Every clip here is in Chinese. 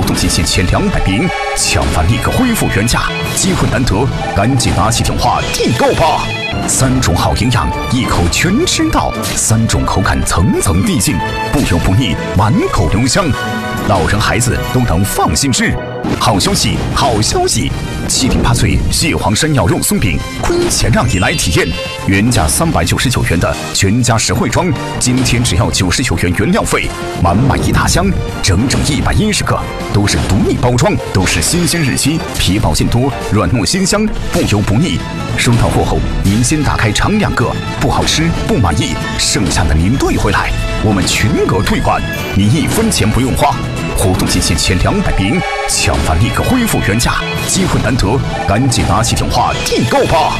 动仅限前200名，抢饭立刻恢复原价，机会难得，赶紧拿起电话订购吧！3种好营养，一口全吃到；3种口感层层递进，不油不腻，满口留香，老人孩子都能放心吃。好消息，好消息！7顶8脆蟹黄山药肉松饼，亏钱让你来体验。原价399元的全家实惠装，今天只要99元原料费，满满一大箱，整整110个，都是独立包装，都是新鲜日期，皮薄馅多，软糯鲜香，不油不腻。收到货后，您先打开尝2个，不好吃不满意，剩下的您兑回来，我们全额退款，您1分钱不用花。活动仅限前200名，抢饭立刻恢复原价，机会难得，赶紧拿起电话订购吧！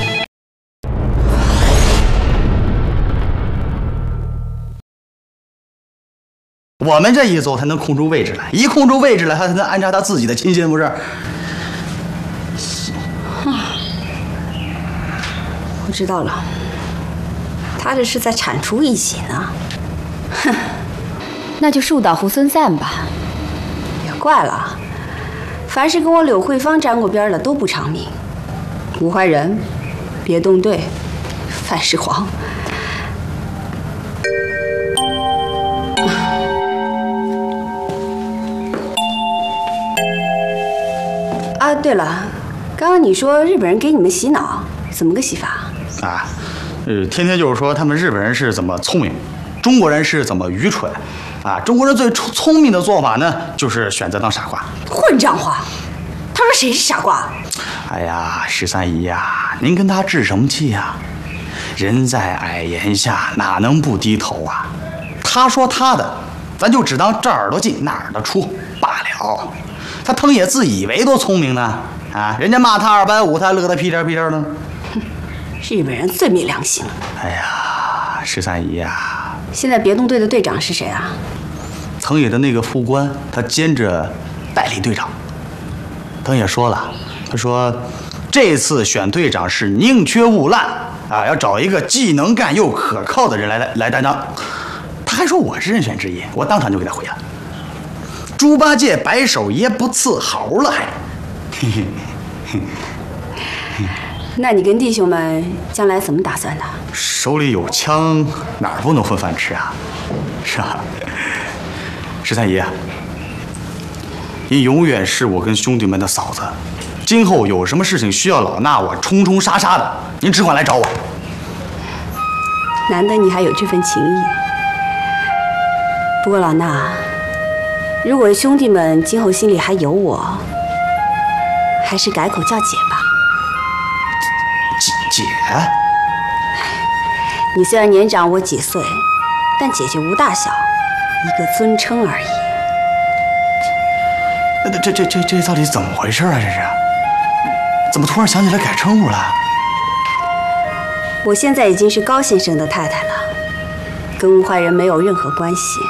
我们这一走才能空出位置来，一空出位置来，他才能安插他自己的亲信，不是？ 我知道了，他这是在铲除异己呢。哼， 那就树倒猢狲散吧。 也怪了，凡是跟我柳慧芳沾过边的都不长命。吴怀仁、别动队、范世煌。啊，对了，刚刚你说日本人给你们洗脑，怎么个洗法？ 啊，天天就是说他们日本人是怎么聪明，中国人是怎么愚蠢，啊，中国人最聪明的做法呢，就是选择当傻瓜。 混账话！他说谁是傻瓜？ 哎呀，13姨呀，您跟他置什么气呀？人在矮檐下，哪能不低头啊？他说他的，咱就只当这耳朵进那耳朵出罢了。他腾也自以为多聪明呢，啊，人家骂他250，他乐得屁颠屁颠的。 日本人最没良心了。 哎呀，13姨呀， 现在别动队的队长是谁啊？ 藤野的那个副官，他兼着代理队长。藤野说了，他说这次选队长是宁缺毋滥啊，要找一个既能干又可靠的人来担当。他还说我是人选之一，我当场就给他回了。猪八戒白手爷不伺候了还。 那你跟弟兄们将来怎么打算的？ 手里有枪，哪儿不能混饭吃啊？是吧？13姨，您永远是我跟兄弟们的嫂子，今后有什么事情需要老衲我冲冲杀杀的，您只管来找我。 难得你还有这份情谊。不过老衲，如果兄弟们今后心里还有我，还是改口叫姐吧。 姐， 你虽然年长我几岁，但姐姐无大小，一个尊称而已。 这到底怎么回事啊？这是怎么突然想起来改称呼了？ 我现在已经是高先生的太太了，跟吴怀仁没有任何关系。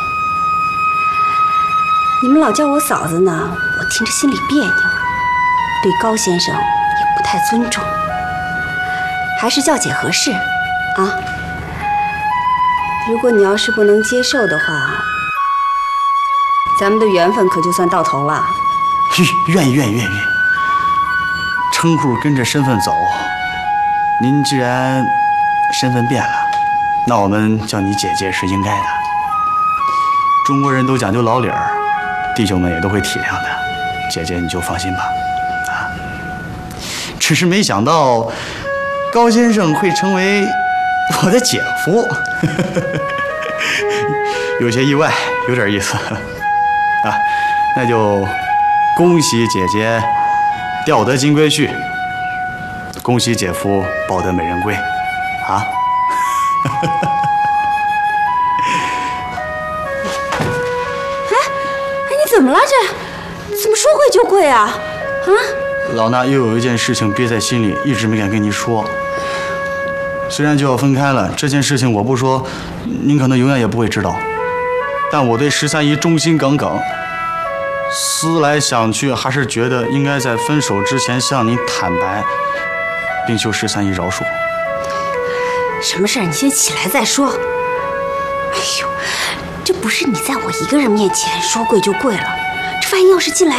你们老叫我嫂子呢，我听着心里别扭，对高先生也不太尊重，还是叫姐合适啊。如果你要是不能接受的话，咱们的缘分可就算到头了。 愿意。称呼跟着身份走，您既然身份变了，那我们叫你姐姐是应该的。中国人都讲究老理儿，弟兄们也都会体谅的。姐姐你就放心吧，啊。只是没想到高先生会成为我的姐夫，有些意外，有点意思啊。那就恭喜姐姐钓得金龟婿，恭喜姐夫抱得美人归，啊！ 你怎么了？这怎么说跪就跪啊？啊！ 老衲又有一件事情憋在心里，一直没敢跟您说。虽然就要分开了，这件事情我不说，您可能永远也不会知道。但我对13姨忠心耿耿，思来想去，还是觉得应该在分手之前向您坦白，并求13姨饶恕。 什么事儿你先起来再说。哎呦，这不是你在我一个人面前说跪就跪了，这万一要是进来